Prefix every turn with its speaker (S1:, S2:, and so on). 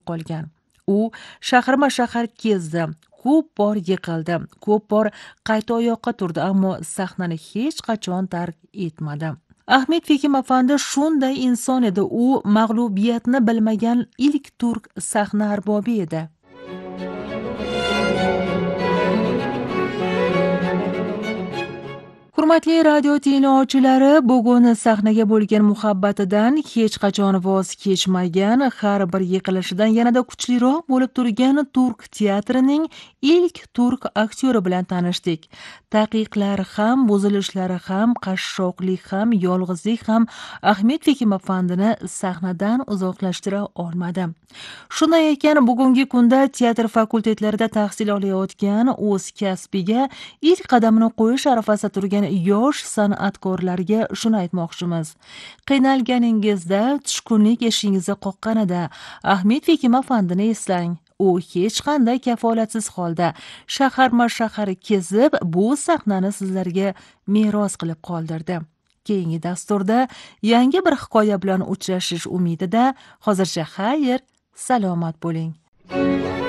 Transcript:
S1: qolgan. U shaharma-shahar kezdi, ko'p bor yiqildi, ko'p bor qayta oyoqqa turdi, ammo sahnani hech qachon tark etmadi. Ahmet Fekim afandi shunday inson edi. U mag'lubiyatni bilmagan ilk turk sahna arbobi edi. Hurmatli radio tinglovchilari, bugun sahnaga bo'lgan muhabbatidan hech qachon voz kechmagan, har bir yiqilishidan yanada kuchliroq bo'lib turgan turk teatrining ilk turk aktyori bilan tanishdik. Taqiqlar ham, buzilishlari ham, qashshoqlik ham, yolg'izlik ham Ahmet Fekim afandini sahnadan uzoqlashtira olmadi. Shunday ekan, bugungi kunda teatr fakultetlarida tahsil olayotgan, o'z kasbiga ilk qadamini qo'yish arafasida turgan yosh san'atkorlarga shuni aytmoqchimiz. Qiynalganingizda, tushkunlik eshigingizga qoqqanida Ahmet Fekim afandini eslang. U hech qanday kafolatsiz holda shaharma-shahar kezib, bu sahnani sizlarga meros qilib qoldirdi. Keyingi dasturda yangi bir hikoya bilan uchrashish umidida hozircha xayr, salomat bo'ling.